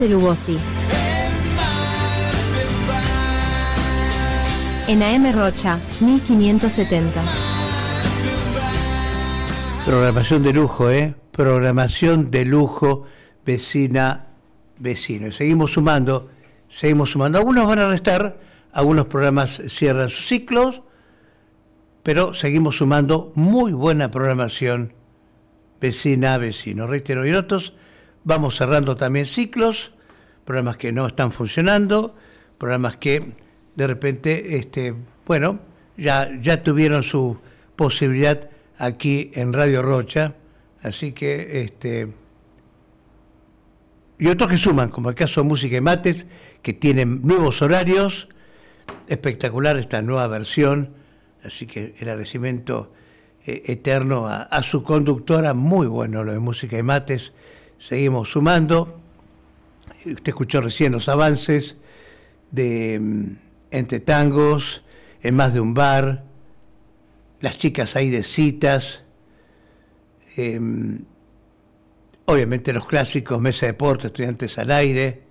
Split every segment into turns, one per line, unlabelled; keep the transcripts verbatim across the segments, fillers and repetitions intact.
de Lugosi. En A M Rocha, mil quinientos setenta.
Programación de lujo, ¿eh? Programación de lujo, vecina, vecino. Y seguimos sumando, seguimos sumando. Algunos van a restar, algunos programas cierran sus ciclos, pero seguimos sumando muy buena programación, vecina, vecino. Reitero, y otros vamos cerrando también ciclos, programas que no están funcionando, programas que de repente, este, bueno, ya, ya tuvieron su posibilidad aquí en Radio Rocha, así que, este, y otros que suman, como el caso de Música y Mates, que tienen nuevos horarios, espectacular esta nueva versión, así que el agradecimiento eh, eterno a, a su conductora, muy bueno lo de Música y Mates, seguimos sumando. Usted escuchó recién los avances de um, Entre Tangos, En Más de un Bar, Las Chicas ahí de Citas, eh, obviamente los clásicos, Mesa de Deporte, Estudiantes al Aire,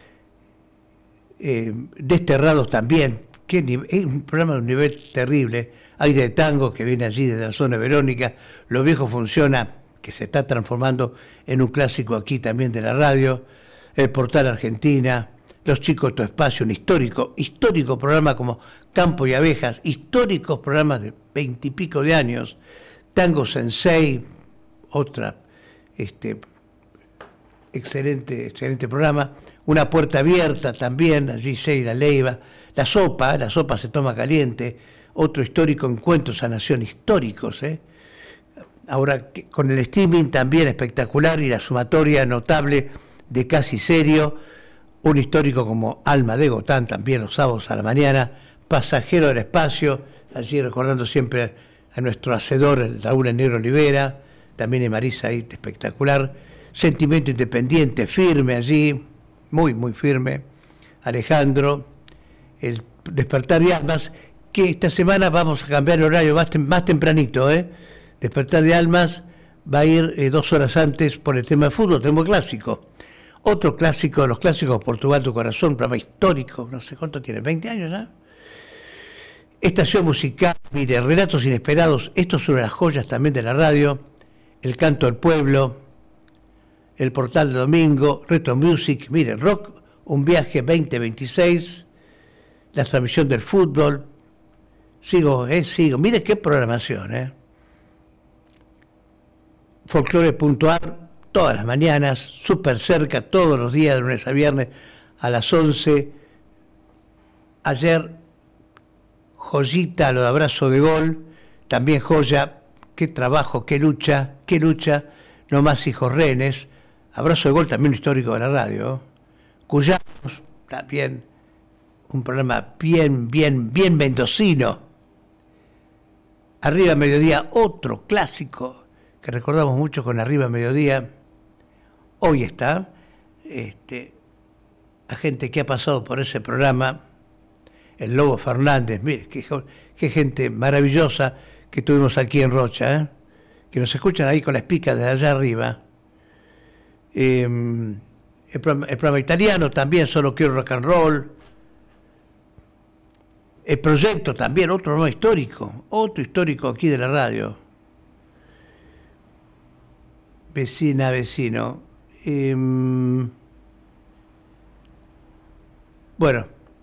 eh, Desterrados también, que es un programa de un nivel terrible, Aire de Tango, que viene allí desde la zona de Verónica, Lo Viejo Funciona, que se está transformando en un clásico aquí también de la radio, El Portal Argentina, Los Chicos de Tu Espacio, un histórico, histórico programa como Campo y Abejas, históricos programas de veintipico de años, Tango Sensei, otra, este, excelente, excelente programa, Una Puerta Abierta también, allí Sheila Leiva, La Sopa, La Sopa se toma caliente, otro histórico encuentro, Sanación, históricos, ¿eh? Ahora con el streaming también espectacular y la sumatoria notable de Casi Serio, un histórico como Alma de Gotán, también los sábados a la mañana, Pasajero del Espacio, allí recordando siempre a nuestro hacedor, el Raúl El Negro Olivera, también de Marisa ahí, espectacular, Sentimiento Independiente, firme allí, muy, muy firme, Alejandro, el Despertar de Almas, que esta semana vamos a cambiar el horario más, tem- más tempranito, ¿eh? Despertar de Almas va a ir eh, dos horas antes por el tema de fútbol, tenemos clásico. Otro clásico, los clásicos Portugal Tu Corazón, programa histórico, no sé cuánto tiene, veinte años ya. Estación musical, mire, Relatos Inesperados, estos son las joyas también de la radio, El Canto del Pueblo, El Portal de Domingo, Retro Music, mire, Rock, Un Viaje veinte veintiséis, la transmisión del fútbol, sigo, eh, sigo, mire qué programación, eh. Folclore.ar, todas las mañanas, súper cerca, todos los días, de lunes a viernes, a las once. Ayer, joyita, lo de Abrazo de Gol, también joya, qué trabajo, qué lucha, qué lucha, no más hijos rehenes. Abrazo de Gol, también histórico de la radio. Cuyanos, también un programa bien, bien, bien mendocino. Arriba Mediodía, otro clásico que recordamos mucho con Arriba Mediodía. Hoy está este, a gente que ha pasado por ese programa, el Lobo Fernández, mire, qué, qué gente maravillosa que tuvimos aquí en Rocha, ¿eh? Que nos escuchan ahí con las picas de allá arriba. Eh, el, programa, el programa italiano también, Solo Quiero Rock and Roll. El Proyecto también, otro programa histórico, otro histórico aquí de la radio. Vecina, vecino. Eh, bueno,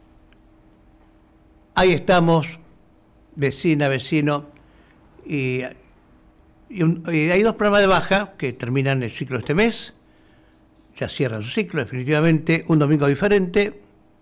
ahí estamos, vecina, vecino, y, y, un, y hay dos programas de baja que terminan el ciclo este mes, ya cierran su ciclo definitivamente, Un Domingo Diferente,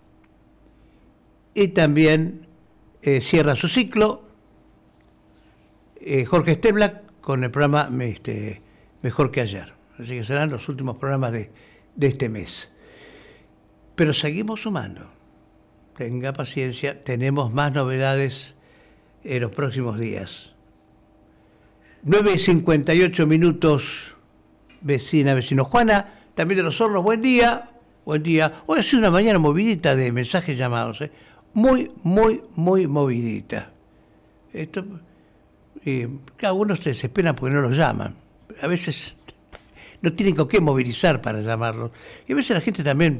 y también eh, cierra su ciclo eh, Jorge Steblack con el programa este, Mejor que Ayer. Así que serán los últimos programas de, de este mes. Pero seguimos sumando. Tenga paciencia, tenemos más novedades en los próximos días. nueve y cincuenta y ocho minutos, vecina, vecino. Juana, también de los Hornos, buen día. Buen día. Hoy ha sido una mañana movidita de mensajes llamados. ¿eh? Muy, muy, muy movidita. Esto, eh, cada uno se desespera porque no los llaman. A veces no tienen con qué movilizar para llamarlos. Y a veces la gente también